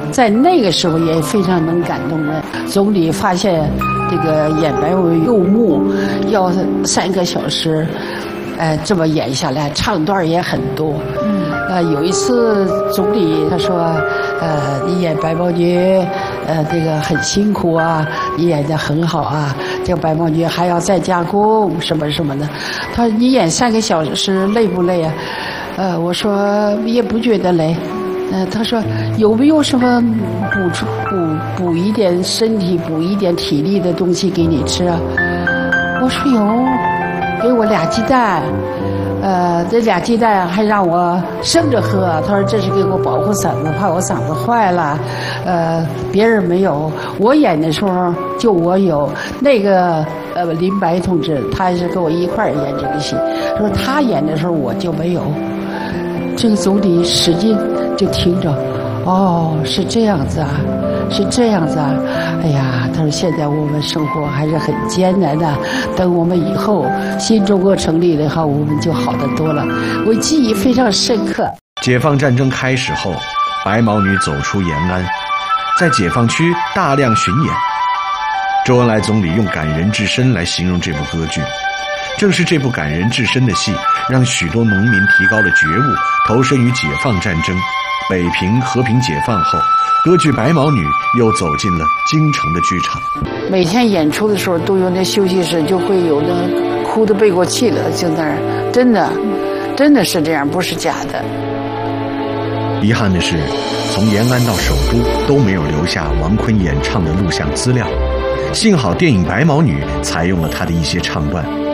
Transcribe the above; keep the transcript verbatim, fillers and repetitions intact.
在那个时候也非常能感动人。总理发现这个演白毛女柚木要三个小时，呃，这么演下来，唱段也很多。嗯，呃，有一次总理他说，呃，你演白毛女，呃，这个很辛苦啊，你演得很好啊，这个白毛女还要再加工什么什么的。他说你演三个小时累不累啊？呃，我说也不觉得累。呃，他说有没有什么补充补补一点身体、补一点体力的东西给你吃啊？我说有，给我俩鸡蛋，呃，这俩鸡蛋还让我生着喝。他说这是给我保护嗓子，怕我嗓子坏了。呃，别人没有，我演的时候就我有。那个呃林白同志，他是跟我一块儿演这个戏，说他演的时候我就没有。这个总理使劲就听着，哦，是这样子啊，是这样子啊。哎呀，他说现在我们生活还是很艰难的，等我们以后新中国成立了以后，我们就好得多了。我记忆非常深刻。 解放战争开始后，白毛女走出延安，在解放区大量巡演。周恩来总理用感人至深来形容这部歌剧。正是这部感人至深的戏，让许多农民提高了觉悟，投身于解放战争。北平和平解放后，歌剧《白毛女》又走进了京城的剧场。 每天演出的时候都有那休息室，就会有那哭得背过气了，就那儿，真的，真的是这样，不是假的。 遗憾的是，从延安到首都都没有留下王昆演唱的录像资料。幸好电影《白毛女》采用了她的一些唱段。